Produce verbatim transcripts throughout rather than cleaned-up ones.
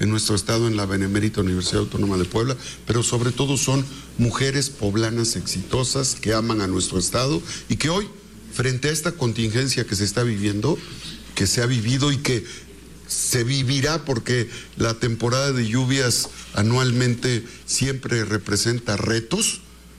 en nuestro estado, en la Benemérita Universidad Autónoma de Puebla, pero sobre todo son mujeres poblanas exitosas que aman a nuestro estado y que hoy, frente a esta contingencia que se está viviendo, que se ha vivido y que se vivirá porque la temporada de lluvias anualmente siempre representa retos,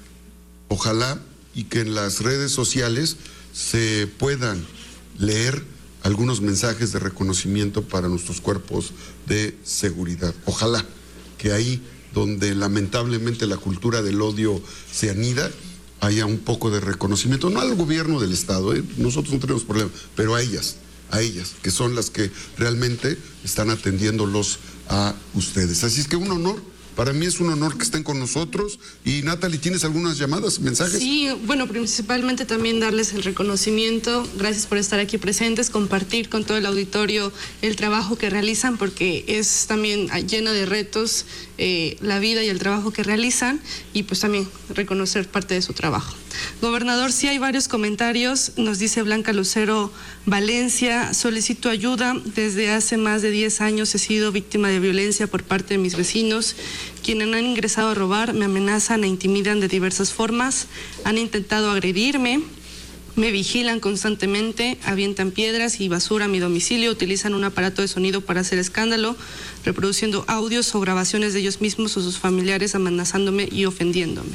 ojalá y que en las redes sociales se puedan leer algunos mensajes de reconocimiento para nuestros cuerpos de seguridad. Ojalá que ahí donde lamentablemente la cultura del odio se anida, haya un poco de reconocimiento, no al gobierno del estado, ¿eh? Nosotros no tenemos problema, pero a ellas, a ellas, que son las que realmente están atendiéndolos a ustedes. Así es que un honor, para mí es un honor que estén con nosotros. Y Natalie, ¿tienes algunas llamadas, mensajes? Sí, bueno, principalmente también darles el reconocimiento, gracias por estar aquí presentes, compartir con todo el auditorio el trabajo que realizan, porque es también llena de retos eh, la vida y el trabajo que realizan, y pues también reconocer parte de su trabajo. Gobernador, sí hay varios comentarios, nos dice Blanca Lucero Valencia: solicito ayuda, desde hace más de diez años he sido víctima de violencia por parte de mis vecinos, quienes han ingresado a robar, me amenazan e intimidan de diversas formas, han intentado agredirme, me vigilan constantemente, avientan piedras y basura a mi domicilio, utilizan un aparato de sonido para hacer escándalo, reproduciendo audios o grabaciones de ellos mismos o sus familiares amenazándome y ofendiéndome.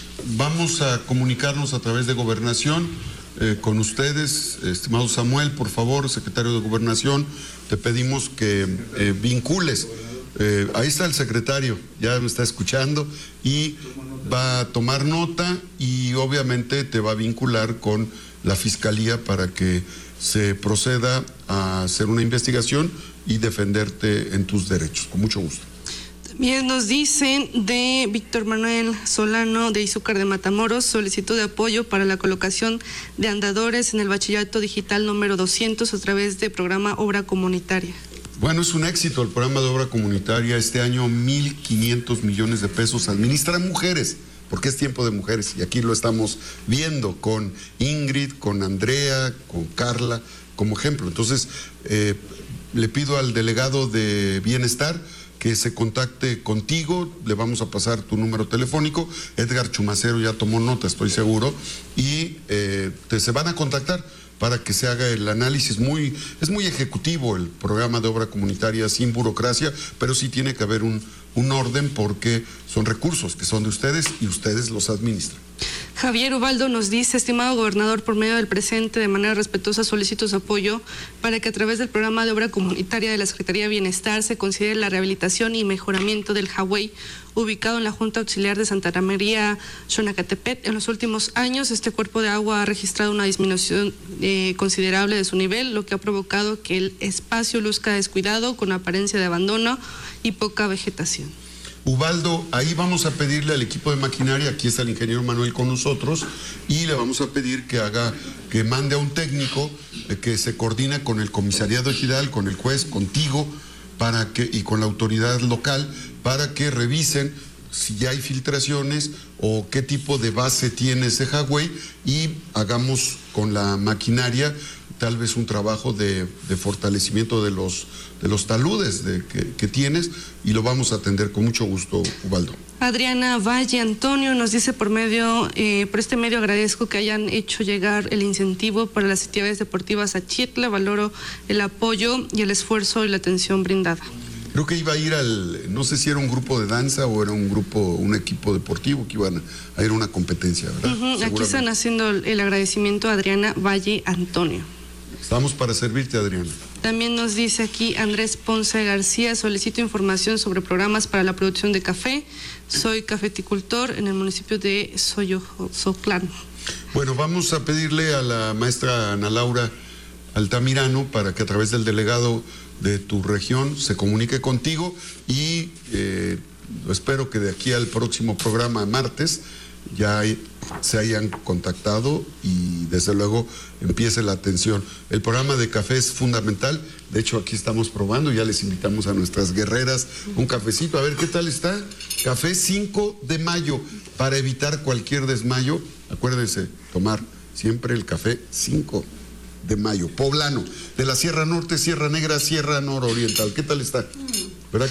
Vamos a comunicarnos a través de Gobernación eh, con ustedes. Estimado Samuel, por favor, secretario de Gobernación, te pedimos que eh, vincules. Eh, ahí está el secretario, ya me está escuchando y va a tomar nota y obviamente te va a vincular con la Fiscalía para que se proceda a hacer una investigación y defenderte en tus derechos. Con mucho gusto. También nos dicen de Víctor Manuel Solano de Izúcar de Matamoros: solicitud de apoyo para la colocación de andadores en el bachillerato digital número doscientos a través del programa Obra Comunitaria. Bueno, es un éxito el programa de obra comunitaria. Este año mil quinientos millones de pesos administran mujeres, porque es tiempo de mujeres y aquí lo estamos viendo con Ingrid, con Andrea, con Carla como ejemplo. Entonces, eh, le pido al delegado de Bienestar que se contacte contigo, le vamos a pasar tu número telefónico. Edgar Chumacero ya tomó nota, estoy seguro, y eh, te se van a contactar para que se haga el análisis. Muy, es muy ejecutivo el programa de obra comunitaria, sin burocracia, pero sí tiene que haber un, un orden porque son recursos que son de ustedes y ustedes los administran. Javier Ubaldo nos dice: estimado gobernador, por medio del presente, de manera respetuosa solicito su apoyo para que a través del programa de obra comunitaria de la Secretaría de Bienestar se considere la rehabilitación y mejoramiento del Hawái, ubicado en la Junta Auxiliar de Santa María, Xonacatepec. En los últimos años, este cuerpo de agua ha registrado una disminución eh, considerable de su nivel, lo que ha provocado que el espacio luzca descuidado, con apariencia de abandono y poca vegetación. Ubaldo, ahí vamos a pedirle al equipo de maquinaria, aquí está el ingeniero Manuel con nosotros, y le vamos a pedir que haga, que mande a un técnico eh, que se coordina con el comisariado ejidal, con el juez, contigo, para que, y con la autoridad local, para que revisen si ya hay filtraciones o qué tipo de base tiene ese Hawái, y hagamos con la maquinaria tal vez un trabajo de, de fortalecimiento de los, de los taludes de, que, que tienes, y lo vamos a atender con mucho gusto, Ubaldo. Adriana Valle Antonio nos dice: por medio, eh, por este medio agradezco que hayan hecho llegar el incentivo para las actividades deportivas a Chitla, valoro el apoyo y el esfuerzo y la atención brindada. Creo que iba a ir al, no sé si era un grupo de danza o era un grupo, un equipo deportivo que iban a, a ir a una competencia, ¿verdad? Uh-huh. Aquí están haciendo el agradecimiento a Adriana Valle Antonio. Estamos para servirte, Adriana. También nos dice aquí Andrés Ponce García: solicito información sobre programas para la producción de café. Soy cafeticultor en el municipio de Soyoxoclán. Bueno, vamos a pedirle a la maestra Ana Laura Altamirano para que a través del delegado de tu región se comunique contigo, y eh, espero que de aquí al próximo programa, martes, ya hay, se hayan contactado y desde luego empiece la atención. El programa de café es fundamental, de hecho aquí estamos probando, ya les invitamos a nuestras guerreras un cafecito, a ver qué tal está. Café cinco de mayo, para evitar cualquier desmayo, acuérdense, tomar siempre el café cinco de mayo, poblano, de la Sierra Norte, Sierra Negra, Sierra Nororiental. ¿Qué tal está?